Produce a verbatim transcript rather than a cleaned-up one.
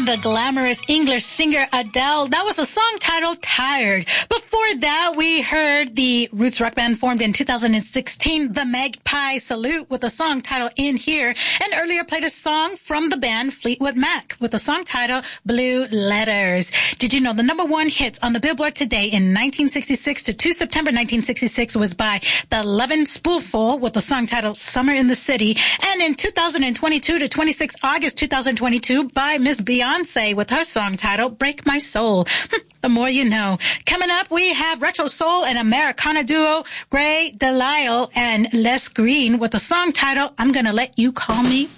from the glamorous English singer Adele. That was a song titled Tired. Before that, we heard the roots rock band formed in two thousand sixteen, the Magpie Salute, with a song titled In Here. And earlier played a song from the band Fleetwood Mac with a song titled Blue Letters. Did you know the number one hit on the Billboard today in nineteen sixty-six to two September nineteen sixty-six was by the Lovin' Spoonful with a song titled Summer in the City. And in two thousand twenty-two to twenty-six August two thousand twenty-two by Miss Beyonce with her song titled Break My Soul. The more you know. Coming up, we have retro soul and Americana duo Gray Delisle and Les Green with a song titled I'm Gonna Let You Call Me